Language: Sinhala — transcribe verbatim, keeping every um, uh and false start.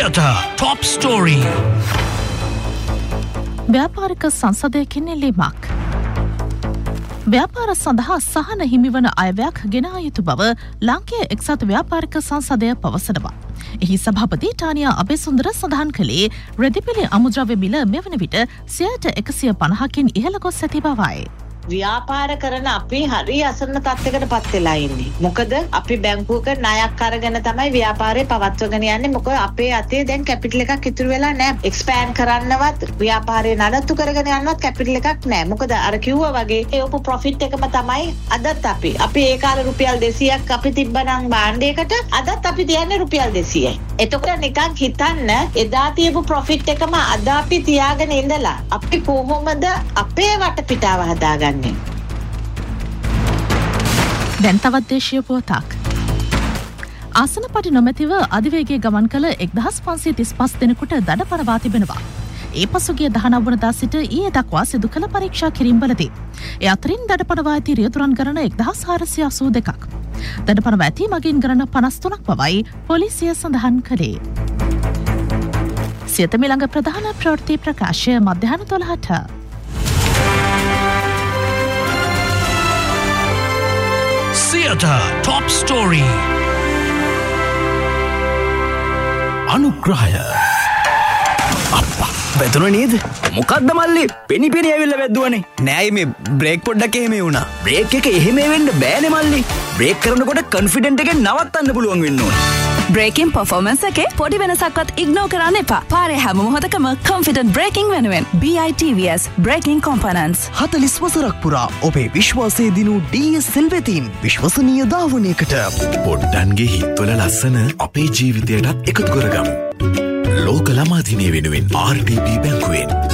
Theatre Top Story. ව්‍යාපාරික සංසදයකින් එල්ලීමක්. ව්‍යාපාර සඳහා සහන හිමිවන අයවැයක් ගෙනා යුතු බව ලාංකේය එක්සත් ව්‍යාපාරික සංසදය පවසනවා. එහි සභාපති ටානියා අබේසුන්දර සඳහන් කළේ රෙදිපිලි අමුද්‍රව්‍ය මිල මෙවන විට සියයට එකසිය පනහකින් ඉහළ ගොස් ඇති බවයි. ව්‍යාපාර කරන අපි හරි අසරණ තත්යකට පත් වෙලා ඉන්නේ. මොකද අපි බැංකුවක ණයක් අරගෙන තමයි ව්‍යාපාරේ පවත්වගෙන යන්නේ. මොකද අපේ අතේ දැන් කැපිටල් එකක් ඉතුරු වෙලා නැහැ. එක්ස්පෑන්ඩ් කරන්නවත් ව්‍යාපාරේ නඩත්තු කරගෙන යන්නවත් කැපිටල් එකක් නැහැ. මොකද අර කිව්වා වගේ ඒ උප ප්‍රොෆිට් එකම තමයි අදත් අපි. අපි ඒ කාලේ රුපියල් දෙසීයක් අපි තිබ්බනම් භාණ්ඩයකට අදත් අපි තියන්නේ රුපියල් දෙසීයයි. එතකොට නිකන් හිතන්න එදා තියපු ප්‍රොෆිට් එකම අද අපි තියාගෙන ඉඳලා අපි කොහොමද අපේ වටපිටාව හදාගන්නේ? දැන් තවත් දේශීය පුවතක්. ආසන පටි නොමැතිව අධිවේගයේ ගමන් කළ එක්දහස් පන්සිය තිස් පහ දෙනෙකුට දඩ පනවා තිබෙනවා. ඒ පසුගිය දහනව වනදා සිට ඊයේ දක්වා සිදු කළ පරීක්ෂා කිරීම්වලදී ඒ අතරින් දඩ පනවා ඇති රියදුරන් ගණන එක්දහස් හාරසිය අසූ දෙකක්. දඩ පනවා ඇති මගින් ගණන පනස් තුනක් බවයි පොලිසිය සඳහන් කළේ. සියත මිළඟ ප්‍රධාන ප්‍රවෘත්ති ප්‍රකාශය මධ්‍යහන දොළහට. Theatre Top Story. අනුග්‍රහය. අප්පා වැදුන නේද? මොකද්ද මල්ලි? පෙනි පෙනි ඇවිල්ලා වැද්දුවනේ. නෑ මේ බ්‍රේක් පොඩ්ඩක් එහෙම වුණා. බ්‍රේක් එක එහෙම වෙන්න බෑනේ මල්ලි. බ්‍රේක් කරනකොට කොන්ෆිඩන්ට් එකෙන් නවත්තන්න පුළුවන් වෙන්න ඕනේ. බ්‍රේකින් පර්ෆෝමන්ස් එකේ පොඩි වෙනසක්වත් ඉග්නෝ කරන්න එපා. පාරේ හැම මොහොතකම කොන්ෆිඩන්ට් බ්‍රේකින් වෙනුවෙන් B I T V S breaking කොම්පොනන්ට්ස්. හතලිස් වසරක් පුරා ඔබේ විශ්වාසය දිනු D S L වෙතින් විශ්වසනීය ධාවනයකට. පොඩ්ඩන්ගේ හිත්වල ලස්සන අපේ ජීවිතයටත් එකතු කරගමු. ලෝක ළමා දිනය වෙනුවෙන් R D B බැංකුවෙන්